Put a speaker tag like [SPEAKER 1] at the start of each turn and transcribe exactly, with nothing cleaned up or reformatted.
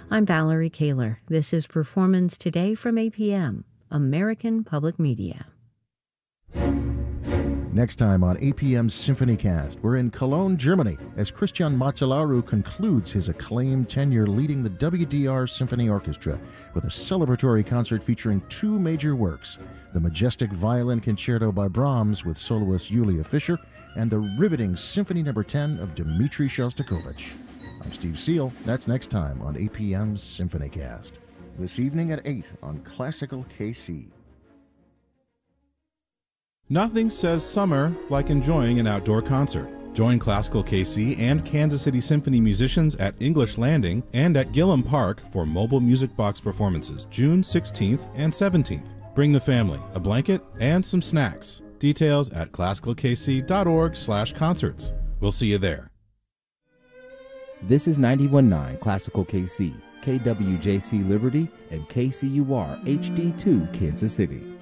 [SPEAKER 1] I'm Valerie Kaler. This is Performance Today from A P M, American Public Media.
[SPEAKER 2] Next time on A P M's SymphonyCast, we're in Cologne, Germany, as Christian Macellaro concludes his acclaimed tenure leading the W D R Symphony Orchestra with a celebratory concert featuring two major works, the majestic Violin Concerto by Brahms with soloist Yulia Fischer, and the riveting Symphony Number ten of Dmitri Shostakovich. I'm Steve Seal. That's next time on A P M's SymphonyCast. This evening at eight on Classical K C.
[SPEAKER 3] Nothing says summer like enjoying an outdoor concert. Join Classical K C and Kansas City Symphony musicians at English Landing and at Gillum Park for mobile music box performances June sixteenth and seventeenth. Bring the family, a blanket, and some snacks. Details at classical k c dot org slash concerts. We'll see you there.
[SPEAKER 4] This is ninety-one point nine Classical K C, K W J C Liberty, and K C U R H D two Kansas City.